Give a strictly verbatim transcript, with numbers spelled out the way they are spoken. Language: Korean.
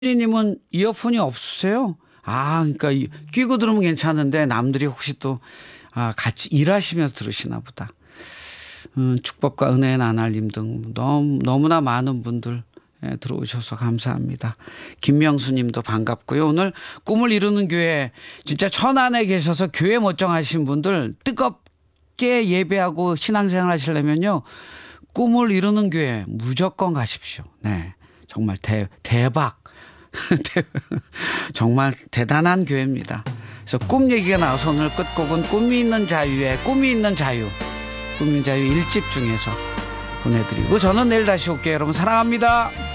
님은 이어폰이 없으세요? 아, 그러니까 이- 끼고 들으면 괜찮은데 남들이 혹시 또 아, 같이 일하시면서 들으시나 보다. 음, 축복과 은혜의 나날님 등 너무, 너무나 많은 분들 예, 들어오셔서 감사합니다. 김명수 님도 반갑고요. 오늘 꿈을 이루는 교회 진짜 천안에 계셔서 교회 멀쩡하신 분들 뜨겁게 예배하고 신앙생활 하시려면요. 꿈을 이루는 교회 무조건 가십시오. 네. 정말 대, 대박. 정말 대단한 교회입니다. 그래서 꿈 얘기가 나와서 오늘 끝곡은 꿈이 있는 자유의 꿈이 있는 자유. 꿈이 있는 자유 일 집 중에서 보내드리고 저는 내일 다시 올게요. 여러분 사랑합니다.